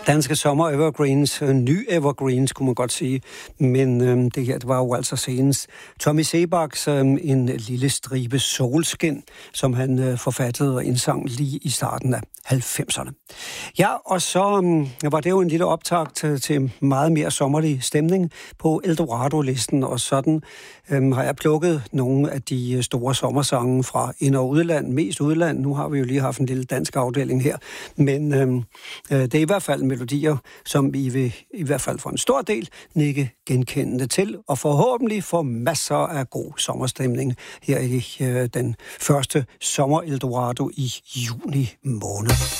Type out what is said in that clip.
Danske sommer evergreens, ny evergreens, kunne man godt sige. Men det her, det var jo altså senest Tommy Seebachs En lille stribe solskin, som han forfattede og indsang lige i starten af 90'erne. Ja, og så var det jo en lille optakt til meget mere sommerlig stemning på Eldorado-listen, og sådan har jeg plukket nogle af de store sommersange fra ind- og udland, mest udland. Nu har vi jo lige haft en lille dansk afdeling her, men det er i hvert fald melodier, som I vil i hvert fald for en stor del nikke genkendende til, og forhåbentlig få masser af god sommerstemning her i den første sommer Eldorado i juni måned.